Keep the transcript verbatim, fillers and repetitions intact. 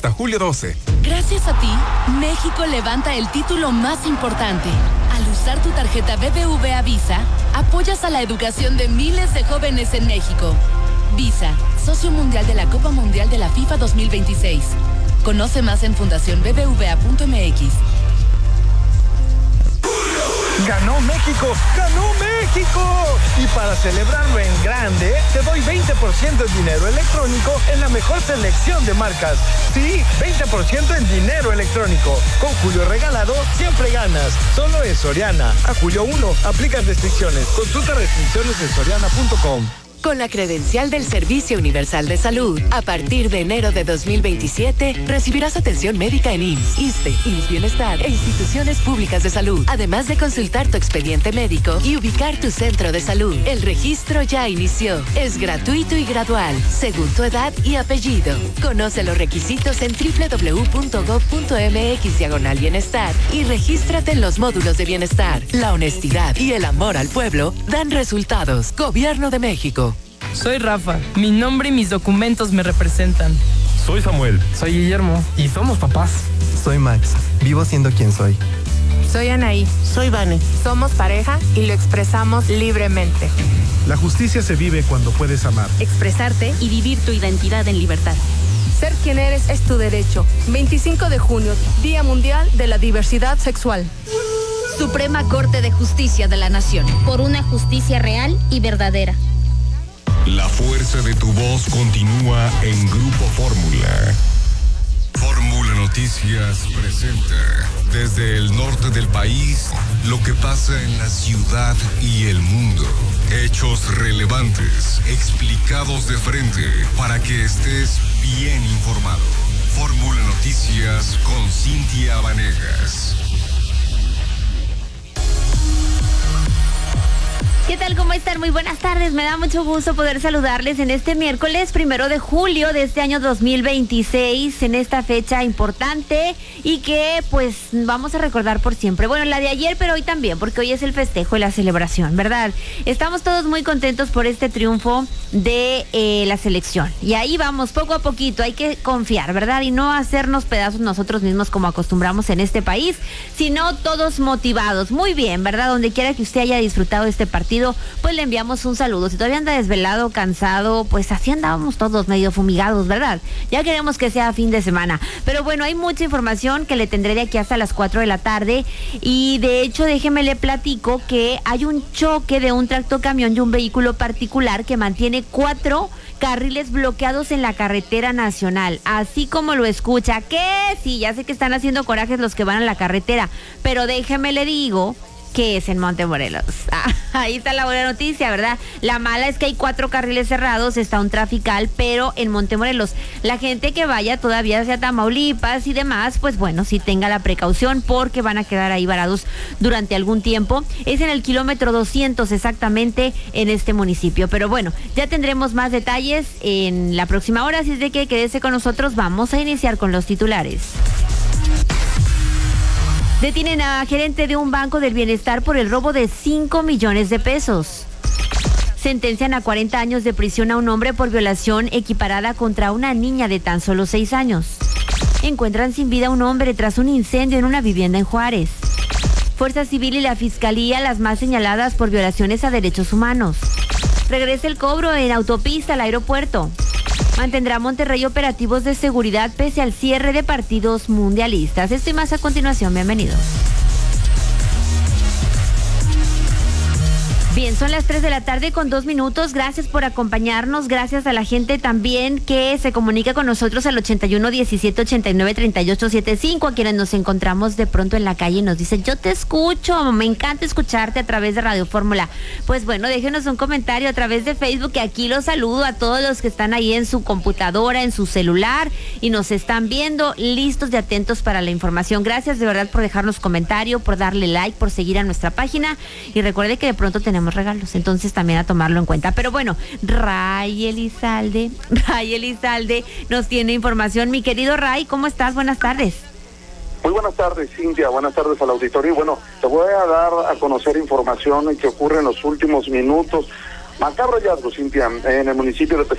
hasta julio doce. Gracias a ti, México levanta el título más importante. Al usar tu tarjeta B B V A Visa, apoyas a la educación de miles de jóvenes en México. Visa, socio mundial de la Copa Mundial de la FIFA dos mil veintiséis. Conoce más en fundación b b v a punto m x. ¡Ganó México! ¡Ganó México! Y para celebrarlo en grande, te doy veinte por ciento en dinero electrónico en la mejor selección de marcas. Sí, veinte por ciento en dinero electrónico. Con Julio Regalado, siempre ganas. Solo en Soriana. A julio primero, aplican restricciones. Consulta restricciones en soriana punto com. Con la credencial del Servicio Universal de Salud, a partir de enero de dos mil veintisiete, recibirás atención médica en I M S S, ISSSTE, I M S S Bienestar e instituciones públicas de salud, además de consultar tu expediente médico y ubicar tu centro de salud. El registro ya inició. Es gratuito y gradual, según tu edad y apellido. Conoce los requisitos en doble u doble u doble u punto gob punto m x diagonal bienestar y regístrate en los módulos de bienestar. La honestidad y el amor al pueblo dan resultados. Gobierno de México. Soy Rafa, mi nombre y mis documentos me representan. Soy Samuel. Soy Guillermo. Y somos papás. Soy Max, vivo siendo quien soy. Soy Anaí. Soy Vane. Somos pareja y lo expresamos libremente. La justicia se vive cuando puedes amar, expresarte y vivir tu identidad en libertad. Ser quien eres es tu derecho. veinticinco de junio, Día Mundial de la Diversidad Sexual. Suprema Corte de Justicia de la Nación. Por una justicia real y verdadera. La fuerza de tu voz continúa en Grupo Fórmula. Fórmula Noticias presenta desde el norte del país lo que pasa en la ciudad y el mundo. Hechos relevantes, explicados de frente para que estés bien informado. Fórmula Noticias con Cintia Vanegas. ¿Qué tal? ¿Cómo están? Muy buenas tardes. Me da mucho gusto poder saludarles en este miércoles primero de julio de este año dos mil veintiséis, en esta fecha importante y que pues vamos a recordar por siempre. Bueno, la de ayer, pero hoy también, porque hoy es el festejo y la celebración, ¿verdad? Estamos todos muy contentos por este triunfo de eh, la selección. Y ahí vamos, poco a poquito, hay que confiar, ¿verdad? Y no hacernos pedazos nosotros mismos como acostumbramos en este país, sino todos motivados. Muy bien, ¿verdad? Donde quiera que usted haya disfrutado de este partido, pues le enviamos un saludo. Si todavía anda desvelado, cansado, pues así andábamos todos medio fumigados, ¿verdad? Ya queremos que sea fin de semana. Pero bueno, hay mucha información que le tendré de aquí hasta las cuatro de la tarde y de hecho déjeme le platico que hay un choque de un tractocamión y un vehículo particular que mantiene cuatro carriles bloqueados en la carretera nacional, así como lo escucha, que sí, ya sé que están haciendo corajes los que van a la carretera, pero déjeme le digo que es en Montemorelos. Ah, ahí está la buena noticia, ¿verdad? La mala es que hay cuatro carriles cerrados, está un trafical, pero en Montemorelos. La gente que vaya todavía hacia Tamaulipas y demás, pues bueno, sí tenga la precaución porque van a quedar ahí varados durante algún tiempo. Es en el kilómetro doscientos exactamente en este municipio. Pero bueno, ya tendremos más detalles en la próxima hora, así es de que quédese con nosotros. Vamos a iniciar con los titulares. Detienen a gerente de un banco del bienestar por el robo de cinco millones de pesos. Sentencian a cuarenta años de prisión a un hombre por violación equiparada contra una niña de tan solo seis años. Encuentran sin vida a un hombre tras un incendio en una vivienda en Juárez. Fuerza Civil y la Fiscalía, las más señaladas por violaciones a derechos humanos. Regresa el cobro en autopista al aeropuerto. Mantendrá Monterrey operativos de seguridad pese al cierre de partidos mundialistas. Esto y más a continuación. Bienvenidos. Bien, son las tres de la tarde con dos minutos. Gracias por acompañarnos. Gracias a la gente también que se comunica con nosotros al ochenta y uno, diecisiete, ochenta y nueve, treinta y ocho, setenta y cinco, a quienes nos encontramos de pronto en la calle y nos dicen, yo te escucho, me encanta escucharte a través de Radio Fórmula. Pues bueno, déjenos un comentario a través de Facebook, que aquí los saludo a todos los que están ahí en su computadora, en su celular y nos están viendo, listos y atentos para la información. Gracias de verdad por dejarnos comentario, por darle like, por seguir a nuestra página y recuerde que de pronto tenemos regalos, entonces también a tomarlo en cuenta. Pero bueno, Ray Elizalde, Ray Elizalde nos tiene información. Mi querido Ray, ¿cómo estás? Buenas tardes. Muy buenas tardes, Cintia. Buenas tardes al auditorio. Y bueno, te voy a dar a conocer información que ocurre en los últimos minutos. Macabro hallazgo, Cintia, en el municipio de